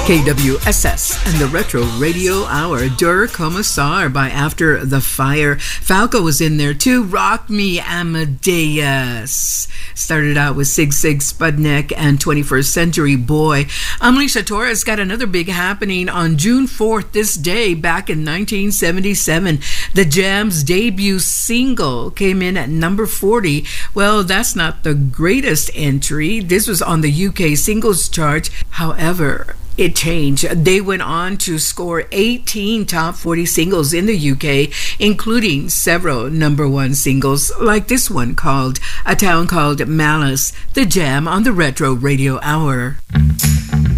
KWSS and the Retro Radio Hour. Der Kommissar by After the Fire. Falco was in there too. Rock Me Amadeus. Started out with Sig Sig Spudnik and 21st Century Boy. Alicia Torres got another big happening on June 4th, this day, back in 1977. The Jam's debut single came in at number 40. Well, that's not the greatest entry. This was on the UK singles chart. However, it changed. They went on to score 18 top 40 singles in the UK, including several number one singles like this one called A Town Called Malice. The Jam on the Retro Radio Hour.